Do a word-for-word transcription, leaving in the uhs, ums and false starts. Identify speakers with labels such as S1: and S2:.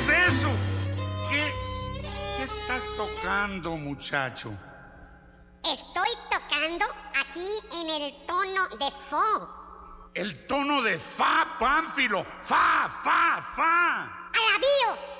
S1: es eso? ¿Qué, qué estás tocando, muchacho?
S2: Estoy tocando aquí en el tono de Fo.
S1: El tono de Fa, Pánfilo. Fa, fa, fa.
S2: ¡Alabío!